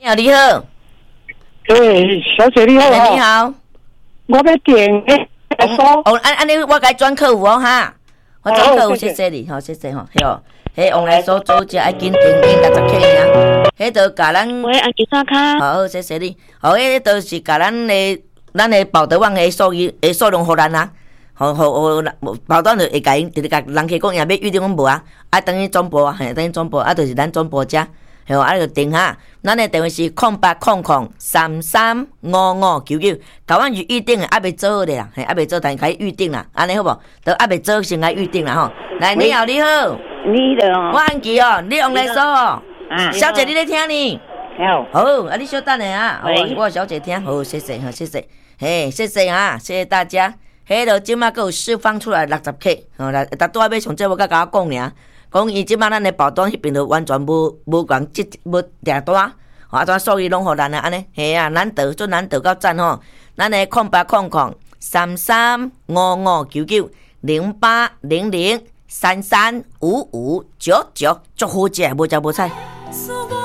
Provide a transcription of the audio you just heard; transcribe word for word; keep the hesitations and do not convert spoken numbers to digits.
你好，你好。 诶，小姐你好。 欸、你好。 我要订诶， 哦，哦，安安尼我该转客户哦哈。我转客户，谢谢你，吼，谢谢吼，嘿哦，迄往来所做者爱紧订订六十 K 尔，迄都甲咱。 喂，安吉萨卡。 好，谢谢你。好，迄都是甲咱诶，咱诶保德网诶数据诶数量互咱啊。好好好，保单就会甲因直直甲人客讲，也要预定，讲无啊，啊等于总部啊，嘿，等于总部啊，就是咱总部遮，嘿，啊就订哈。咱诶电话是空八空空三三五五九九，甲阮预定诶，还未做好咧啦，嘿，还未做，但可以预定啦，安尼好无？都还未做，先来预定啦吼。来，你好，你好， 你好， 我安琪哦，你用来说哦，小姐你咧听呢？ 好， 好，啊，你稍等下啊，我我小姐听，好，谢谢，好，谢谢，嘿，谢谢啊，谢谢大家。迄落即马佫有释放出来六十 K， 吼，来，逐拄仔要上这要甲甲我讲尔，讲伊即马咱的保单迄边就完全无无共即无订单，吼，啊，怎数据拢互咱啊，安尼，嘿啊，难得，真难得到赞吼，咱的空八空空三三五五九九零八零零三三五五九九，足好食，无食无菜。